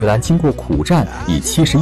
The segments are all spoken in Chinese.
女篮经过苦战，以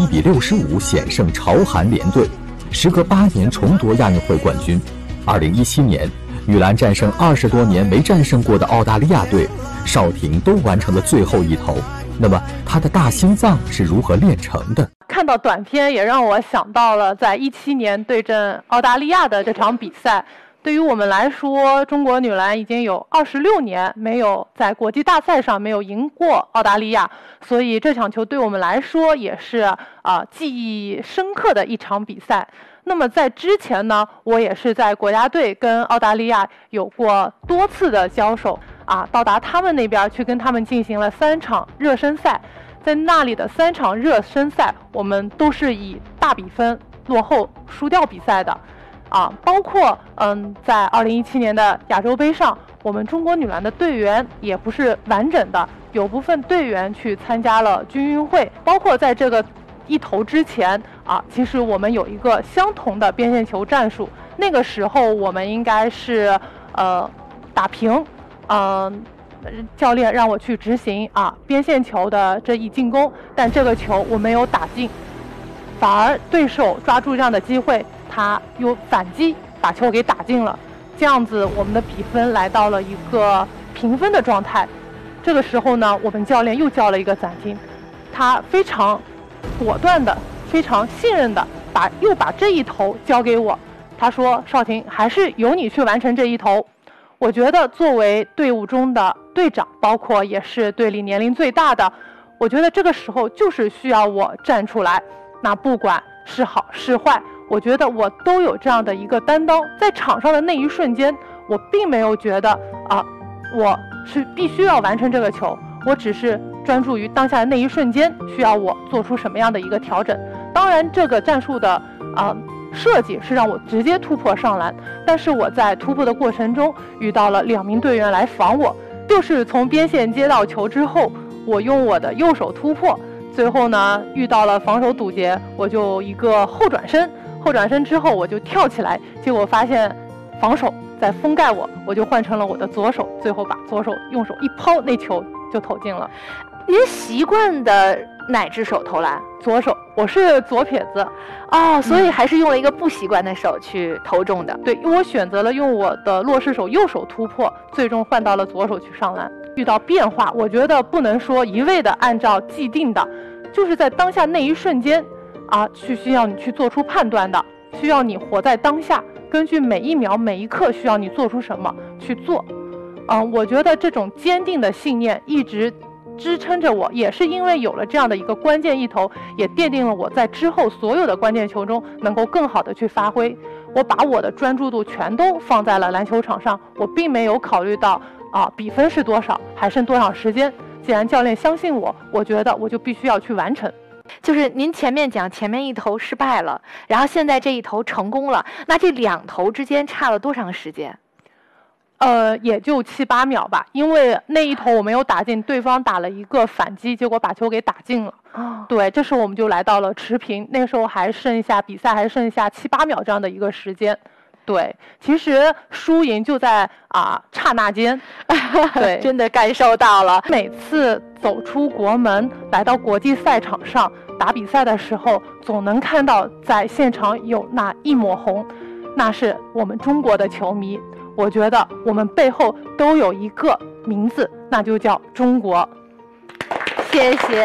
71-65险胜朝韩联队，时隔8年重夺亚运会冠军。2017年，女篮战胜20多年没战胜过的澳大利亚队，邵婷都完成了最后一投。那么，她的大心脏是如何炼成的？ 看到短片也让我想到了在17年对阵澳大利亚的这场比赛。对于我们来说，中国女篮已经有26年没有在国际大赛上没有赢过澳大利亚，所以这场球对我们来说也是记忆深刻的一场比赛。那么在之前呢，我也是在国家队跟澳大利亚有过多次的交手到达他们那边去跟他们进行了3场热身赛。在那里的3场热身赛，我们都是以大比分落后输掉比赛的。包括在2017年的亚洲杯上，我们中国女篮的队员也不是完整的，有部分队员去参加了军运会。包括在这个一投之前其实我们有一个相同的边线球战术，那个时候我们应该是打平，教练让我去执行边线球的这一进攻，但这个球我没有打进，反而对手抓住这样的机会，他又反击把球给打进了，这样子我们的比分来到了一个平分的状态。这个时候呢，我们教练又叫了一个暂停，他非常果断的、非常信任的又把这一投交给我。他说：“邵婷，还是由你去完成这一投。”我觉得作为队伍中的队长，包括也是队里年龄最大的，我觉得这个时候就是需要我站出来。那不管是好是坏，我觉得我都有这样的一个担当。在场上的那一瞬间，我并没有觉得我是必须要完成这个球，我只是专注于当下的那一瞬间需要我做出什么样的一个调整。当然这个战术的设计是让我直接突破上篮，但是我在突破的过程中遇到了2名队员来防我，就是从边线接到球之后，我用我的右手突破，最后呢遇到了防守堵截，我就一个后转身之后我就跳起来，结果发现防守在封盖我就换成了我的左手，最后把左手用手一抛，那球就投进了。 您习惯的哪只手投篮？ 左手，我是左撇子。 所以还是用了一个不习惯的手去投中的。 对，因为我选择了用我的落势手右手突破，最终换到了左手去上篮。遇到变化，我觉得不能说一味的按照既定的，就是在当下那一瞬间需要你去做出判断的，需要你活在当下，根据每一秒每一刻需要你做出什么去做。我觉得这种坚定的信念一直支撑着我，也是因为有了这样的一个关键一投，也奠定了我在之后所有的关键球中能够更好的去发挥。我把我的专注度全都放在了篮球场上，我并没有考虑到比分是多少，还剩多少时间。既然教练相信我，我觉得我就必须要去完成。 就是您前面讲前面一投失败了，然后现在这一投成功了，那这2投之间差了多长时间？ 也就7、8秒吧，因为那一投我没有打进，对方打了一个反击，结果把球给打进了。对，这时候我们就来到了持平，那时候比赛还剩下7、8秒这样的一个时间。对，其实输赢就在刹那间。对， 真的感受到了。 每次走出国门来到国际赛场上打比赛的时候，总能看到在现场有那一抹红，那是我们中国的球迷。我觉得我们背后都有一个名字，那就叫中国。 谢谢。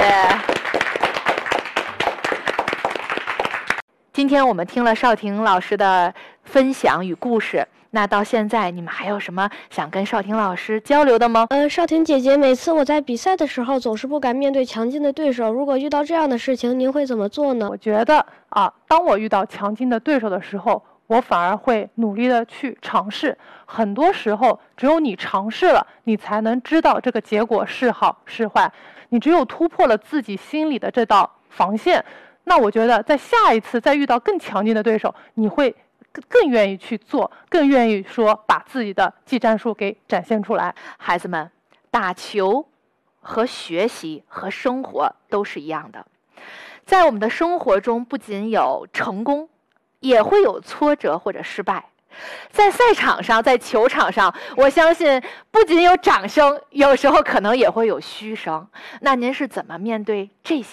今天我们听了邵婷老师的分享与故事，那到现在你们还有什么想跟邵婷老师交流的吗？ 邵婷姐姐，每次我在比赛的时候总是不敢面对强劲的对手，如果遇到这样的事情，您会怎么做呢？ 我觉得当我遇到强劲的对手的时候，我反而会努力的去尝试。很多时候只有你尝试了，你才能知道这个结果是好是坏。你只有突破了自己心里的这道防线，那我觉得在下一次再遇到更强劲的对手，你会更愿意去做，更愿意说把自己的技战术给展现出来。 孩子们，打球和学习和生活都是一样的，在我们的生活中不仅有成功，也会有挫折或者失败。 在赛场上，在球场上，我相信不仅有掌声，有时候可能也会有嘘声。那您是怎么面对这些